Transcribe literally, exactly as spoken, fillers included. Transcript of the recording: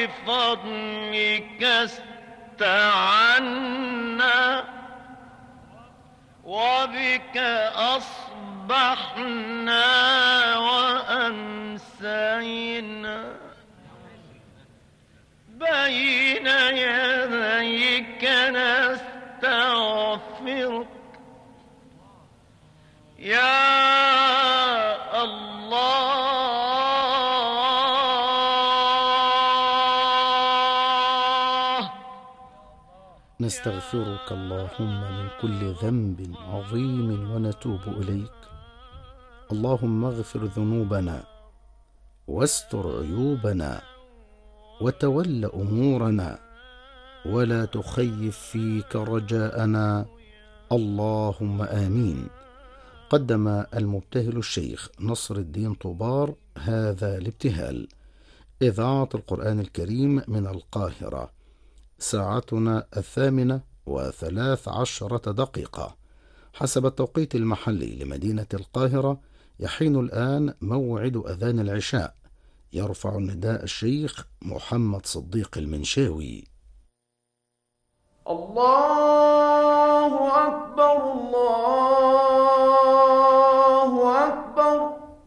وبفضلك استعنا وبك أصبحنا وأمسينا بين يديك نستغفرك يا الله. نستغفرك اللهم من كل ذنب عظيم ونتوب إليك. اللهم اغفر ذنوبنا واستر عيوبنا وتول أمورنا ولا تخيف فيك رجاءنا، اللهم آمين. قدم المبتهل الشيخ نصر الدين طوبار هذا الابتهال. إذاعة القرآن الكريم من القاهرة، ساعتنا الثامنة وثلاث عشرة دقيقة حسب التوقيت المحلي لمدينة القاهرة. يحين الآن موعد أذان العشاء. يرفع النداء الشيخ محمد صديق المنشاوي. الله